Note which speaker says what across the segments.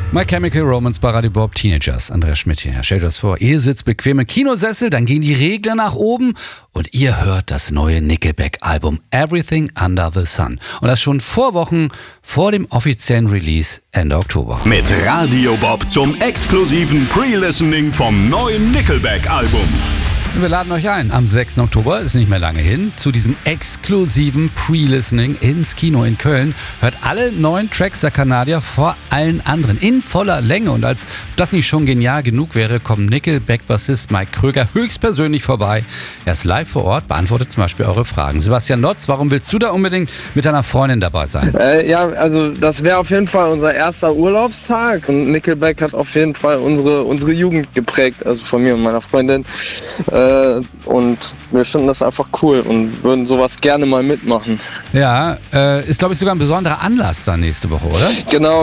Speaker 1: My Chemical Romance bei Radio Bob Teenagers. Andreas Schmidt hier. Stellt euch das vor, ihr sitzt bequem im Kinosessel, dann gehen die Regler nach oben und ihr hört das neue Nickelback-Album Everything Under the Sun. Und das schon Wochen vor dem offiziellen Release Ende Oktober.
Speaker 2: Mit Radio Bob zum exklusiven Pre-Listening vom neuen Nickelback-Album.
Speaker 1: Wir laden euch ein. Am 6. Oktober, ist nicht mehr lange hin, zu diesem exklusiven Pre-Listening ins Kino in Köln. Hört alle 9 Tracks der Kanadier vor allen anderen in voller Länge. Und als das nicht schon genial genug wäre, kommt Nickelback-Bassist Mike Kröger höchstpersönlich vorbei. Er ist live vor Ort, beantwortet zum Beispiel eure Fragen. Sebastian Notz, warum willst du da unbedingt mit deiner Freundin dabei sein?
Speaker 3: Also das wäre auf jeden Fall unser erster Urlaubstag. Und Nickelback hat auf jeden Fall unsere Jugend geprägt, also von mir und meiner Freundin. Und wir finden das einfach cool und würden sowas gerne mal mitmachen.
Speaker 1: Ja, ist glaube ich sogar ein besonderer Anlass dann nächste Woche, oder?
Speaker 3: Genau.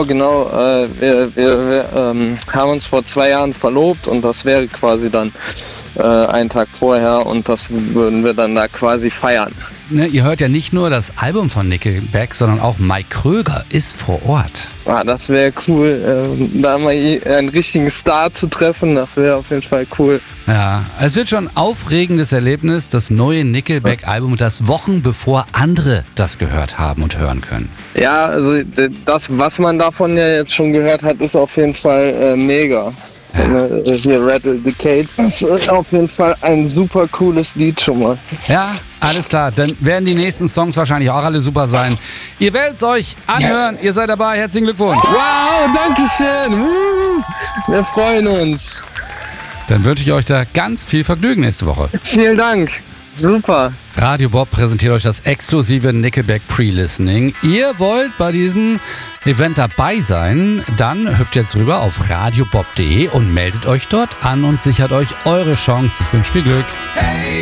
Speaker 3: Wir haben uns vor 2 Jahren verlobt und das wäre quasi dann einen Tag vorher und das würden wir dann da quasi feiern.
Speaker 1: Ne, ihr hört ja nicht nur das Album von Nickelback, sondern auch Mike Kröger ist vor Ort.
Speaker 3: Das wäre cool, da mal einen richtigen Star zu treffen, das wäre auf jeden Fall cool.
Speaker 1: Ja, es wird schon ein aufregendes Erlebnis, das neue Nickelback-Album, das Wochen bevor andere das gehört haben und hören können.
Speaker 3: Ja, also das, was man davon ja jetzt schon gehört hat, ist auf jeden Fall mega. Ja. Hier Rattle the Cage, das ist auf jeden Fall ein super cooles Lied schon mal.
Speaker 1: Ja, alles klar, dann werden die nächsten Songs wahrscheinlich auch alle super sein. Ihr werdet es euch anhören, Ihr seid dabei, herzlichen Glückwunsch.
Speaker 3: Wow, danke schön, wir freuen uns.
Speaker 1: Dann wünsche ich euch da ganz viel Vergnügen nächste Woche.
Speaker 3: Vielen Dank. Super.
Speaker 1: Radio Bob präsentiert euch das exklusive Nickelback Pre-Listening. Ihr wollt bei diesem Event dabei sein? Dann hüpft jetzt rüber auf radiobob.de und meldet euch dort an und sichert euch eure Chance. Ich wünsche viel Glück. Hey!